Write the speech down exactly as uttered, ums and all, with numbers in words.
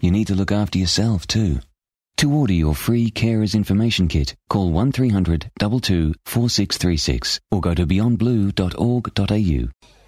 You need to look after yourself too. To order your free Carers Information Kit, call one three hundred two two four six three six or go to beyond blue dot org dot a u.